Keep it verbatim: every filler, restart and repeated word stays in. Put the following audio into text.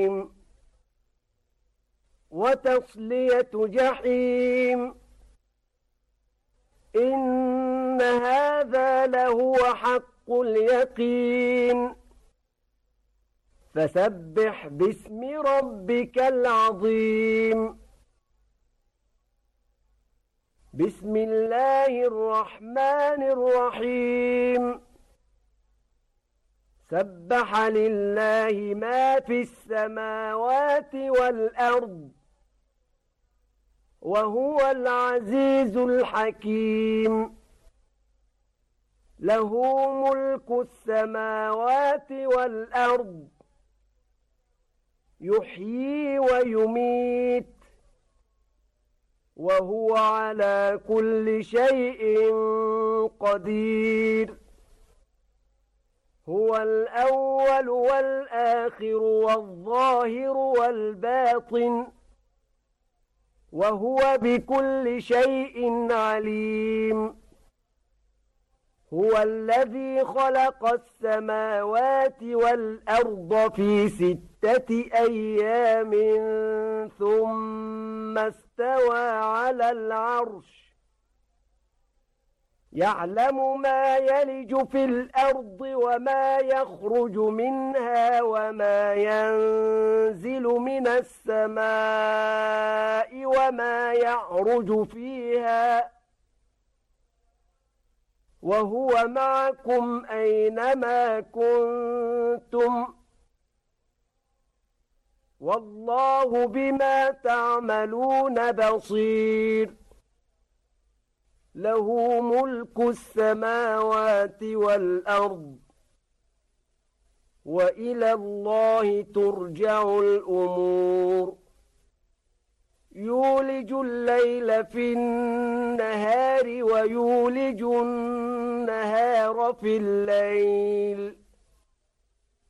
وتصلية جحيم إن هذا لهو حق اليقين فسبح باسم ربك العظيم بسم الله الرحمن الرحيم سبح لله ما في السماوات والأرض وهو العزيز الحكيم له ملك السماوات والأرض يحيي ويميت وهو على كل شيء قدير هو الأول والآخر والظاهر والباطن وهو بكل شيء عليم هو الذي خلق السماوات والأرض في ستة أيام ثم استوى على العرش يعلم ما يلج في الأرض وما يخرج منها وما ينزل من السماء وما يعرج فيها وهو معكم أينما كنتم والله بما تعملون بصير له ملك السماوات والأرض وإلى الله ترجع الأمور يولج الليل في النهار ويولج النهار في الليل